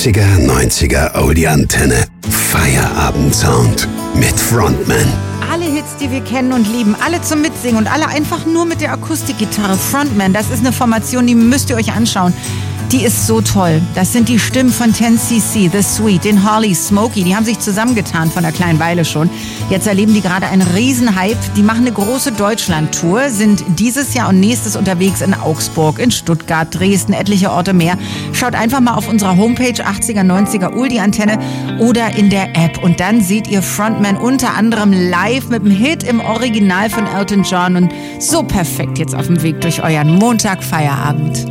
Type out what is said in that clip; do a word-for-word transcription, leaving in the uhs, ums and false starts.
achtziger, neunziger Audi-Antenne. Feierabend-Sound mit Frontman. Alle Hits, die wir kennen und lieben, alle zum Mitsingen und alle einfach nur mit der Akustikgitarre. Frontman, das ist eine Formation, die müsst ihr euch anschauen. Die ist so toll. Das sind die Stimmen von ten C C, The Sweet, den Harley, Smokey. Die haben sich zusammengetan von einer kleinen Weile schon. Jetzt erleben die gerade einen Riesenhype. Die machen eine große Deutschland-Tour, sind dieses Jahr und nächstes unterwegs in Augsburg, in Stuttgart, Dresden, etliche Orte mehr. Schaut einfach mal auf unserer Homepage achtziger, neunziger Uldi-Antenne oder in der App. Und dann seht ihr Frontman unter anderem live mit dem Hit im Original von Elton John. Und so perfekt jetzt auf dem Weg durch euren Montag-Feierabend.